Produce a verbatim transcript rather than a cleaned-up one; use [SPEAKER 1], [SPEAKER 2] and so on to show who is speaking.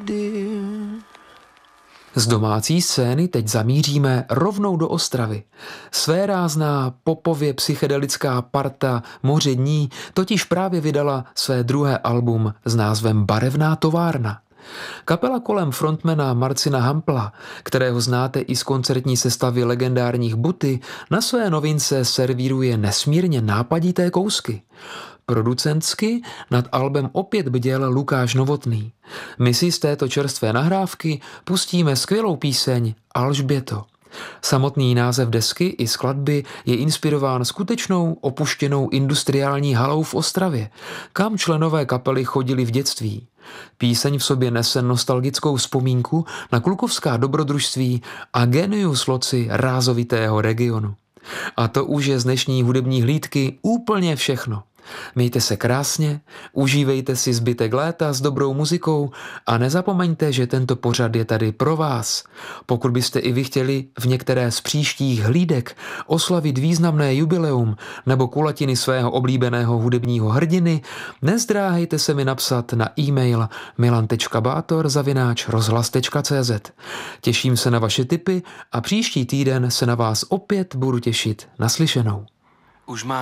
[SPEAKER 1] Z domácí scény teď zamíříme rovnou do Ostravy. Svérázná, popově psychedelická parta Moře dní totiž právě vydala své druhé album s názvem Barevná továrna. Kapela kolem frontmana Marcina Hampla, kterého znáte i z koncertní sestavy legendárních Buty, na své novince servíruje nesmírně nápadité kousky. Producentsky nad albem opět bděl Lukáš Novotný. My si z této čerstvé nahrávky pustíme skvělou píseň Alžběto. Samotný název desky i skladby je inspirován skutečnou opuštěnou industriální halou v Ostravě, kam členové kapely chodili v dětství. Píseň v sobě nese nostalgickou vzpomínku na klukovská dobrodružství a genius loci rázovitého regionu. A to už je z dnešní hudební hlídky úplně všechno. Mějte se krásně, užívejte si zbytek léta s dobrou muzikou a nezapomeňte, že tento pořad je tady pro vás. Pokud byste i vy chtěli v některé z příštích hlídek oslavit významné jubileum nebo kulatiny svého oblíbeného hudebního hrdiny, nezdráhejte se mi napsat na e-mail milan tečka bátor zavináč rozhlas tečka cé zet. Těším se na vaše tipy a příští týden se na vás opět budu těšit. Naslyšenou. Už má